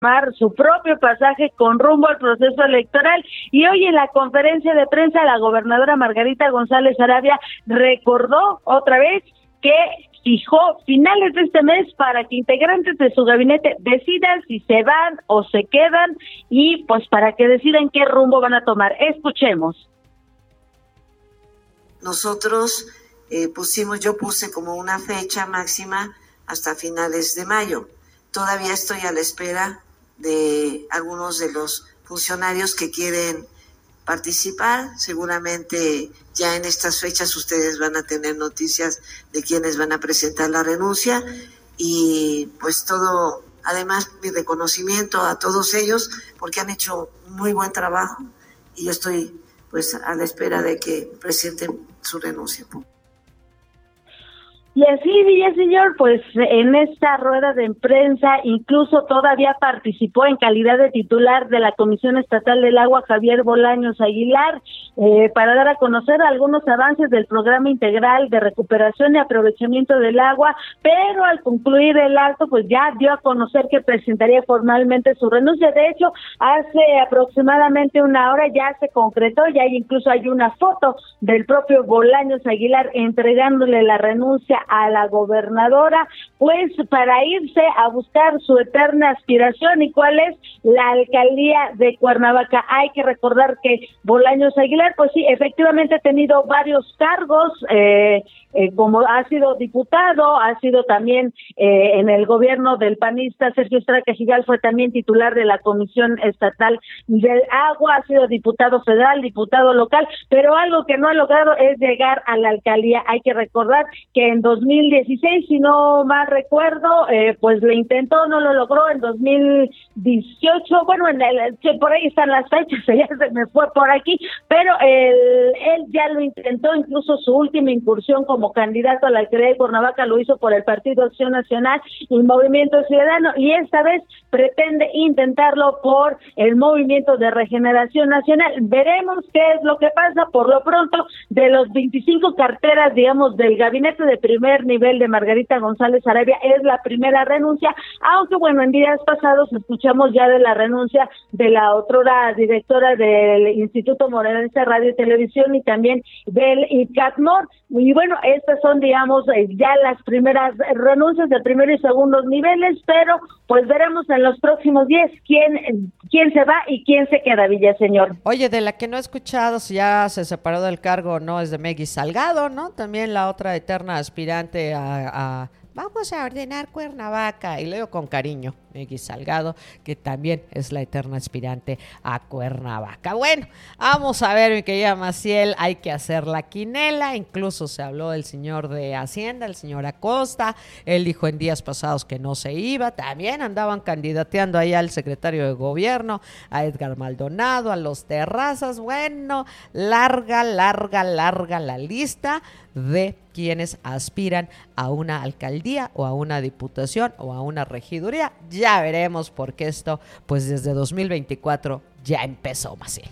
su propio pasaje con rumbo al proceso electoral. Y hoy en la conferencia de prensa la gobernadora Margarita González Arabia recordó otra vez que fijó finales de este mes para que integrantes de su gabinete decidan si se van o se quedan y pues para que decidan qué rumbo van a tomar. Escuchemos. Nosotros yo puse como una fecha máxima hasta finales de mayo. Todavía estoy a la espera de algunos de los funcionarios que quieren participar. Seguramente ya en estas fechas ustedes van a tener noticias de quienes van a presentar la renuncia y pues todo, además mi reconocimiento a todos ellos porque han hecho muy buen trabajo y yo estoy pues a la espera de que presenten su renuncia. Y así, Villaseñor, pues en esta rueda de prensa incluso todavía participó en calidad de titular de la Comisión Estatal del Agua Javier Bolaños Aguilar para dar a conocer algunos avances del Programa Integral de Recuperación y Aprovechamiento del Agua, pero al concluir el acto pues ya dio a conocer que presentaría formalmente su renuncia. De hecho, hace aproximadamente una hora ya se concretó, ya incluso hay una foto del propio Bolaños Aguilar entregándole la renuncia a la gobernadora, pues para irse a buscar su eterna aspiración. ¿Y cuál es? La alcaldía de Cuernavaca. Hay que recordar que Bolaños Aguilar, pues sí, efectivamente ha tenido varios cargos, como ha sido diputado, ha sido también en el gobierno del panista Sergio Estrada Cajigal, fue también titular de la Comisión Estatal del Agua, ha sido diputado federal, diputado local, pero algo que no ha logrado es llegar a la alcaldía. Hay que recordar que en 2016, si no mal recuerdo, pues le intentó, no lo logró. En 2018, bueno, por ahí están las fechas, ya se me fue por aquí, pero él ya lo intentó, incluso su última incursión como candidato a la alcaldía de Cuernavaca lo hizo por el Partido Acción Nacional y Movimiento Ciudadano, y esta vez pretende intentarlo por el Movimiento de Regeneración Nacional. Veremos qué es lo que pasa. Por lo pronto, de los 25 carteras, digamos, del gabinete de primer nivel de Margarita González Arabia, es la primera renuncia, aunque bueno, en días pasados escuchamos ya de la renuncia de la otrora directora del Instituto Morelense de Radio y Televisión y también del ICATMOR. Y bueno, estas son, digamos, ya las primeras renuncias de primer y segundos niveles, pero pues veremos en los próximos días quién se va y quién se queda, Villaseñor. Oye, de la que no he escuchado si ya se separó del cargo, no, es de Meggy Salgado, ¿no? También la otra eterna aspirante a vamos a ordenar Cuernavaca, y leo con cariño, Meggy Salgado, que también es la eterna aspirante a Cuernavaca. Bueno, vamos a ver, mi querida Maciel, hay que hacer la quinela. Incluso se habló del señor de Hacienda, el señor Acosta. Él dijo en días pasados que no se iba. También andaban candidateando ahí al secretario de gobierno, a Edgar Maldonado, a los Terrazas. Bueno, larga la lista de quienes aspiran a una alcaldía o a una diputación o a una regiduría. Ya veremos, porque esto pues desde 2024 ya empezó, Maciel.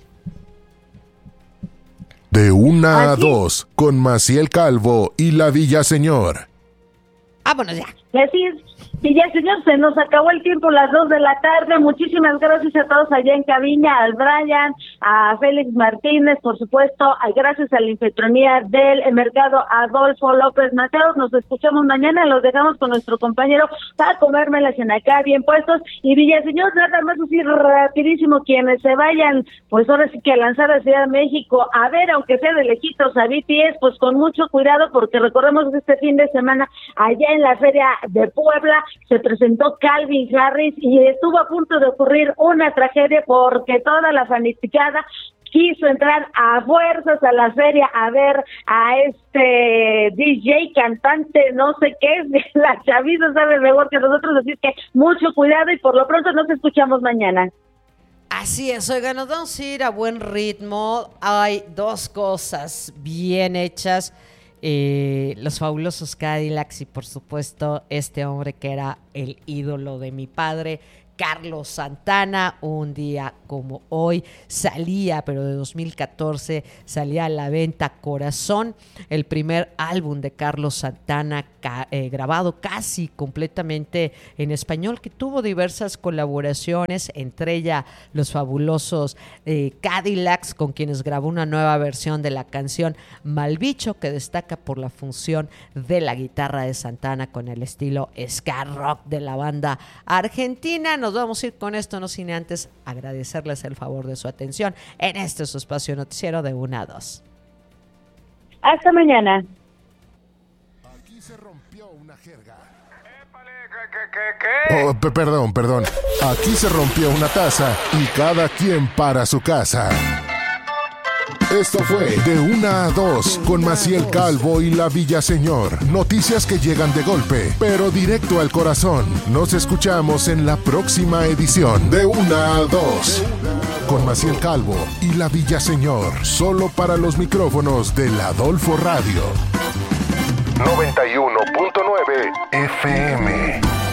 De 1 a 2 con Maciel Calvo y la Villaseñor. Vámonos ya. Así es. Villaseñor, se nos acabó el tiempo, las 2 de la tarde. Muchísimas gracias a todos allá en cabina, al Brian, a Félix Martínez, por supuesto, gracias a la Infetronía del Mercado Adolfo López Mateos. Nos escuchamos mañana, los dejamos con nuestro compañero para comérmelas en acá bien puestos. Y Villaseñor, nada más así rapidísimo, quienes se vayan, pues ahora sí que a lanzar a Ciudad de México, a ver, aunque sea de lejitos, a BTS, pues con mucho cuidado, porque recordemos que este fin de semana, allá en la Feria de Puebla, se presentó Calvin Harris y estuvo a punto de ocurrir una tragedia porque toda la fanaticada quiso entrar a fuerzas a la feria a ver a este DJ, cantante, no sé qué, la chaviza sabe mejor que nosotros, así que mucho cuidado y por lo pronto nos escuchamos mañana. Así es, oiga, nos vamos a ir a buen ritmo. Hay dos cosas bien hechas. Los fabulosos Cadillacs y por supuesto este hombre que era el ídolo de mi padre, Carlos Santana. Un día como hoy salía, pero de 2014, salía a la venta Corazón, el primer álbum de Carlos Santana grabado casi completamente en español, que tuvo diversas colaboraciones, entre ellas los fabulosos Cadillacs, con quienes grabó una nueva versión de la canción Malbicho, que destaca por la función de la guitarra de Santana con el estilo ska rock de la banda argentina. Nos vamos a ir con esto, no sin antes agradecerles el favor de su atención en este su espacio noticiero de 1 a 2. Hasta mañana. Aquí se rompió una jerga. ¿Qué? Oh, perdón. Aquí se rompió una taza y cada quien para su casa. Esto fue De 1 a 2 con Maciel Calvo y la Villaseñor. Noticias que llegan de golpe, pero directo al corazón. Nos escuchamos en la próxima edición de 1 a 2 con Maciel Calvo y la Villaseñor. Solo para los micrófonos del Adolfo Radio. 91.9 FM.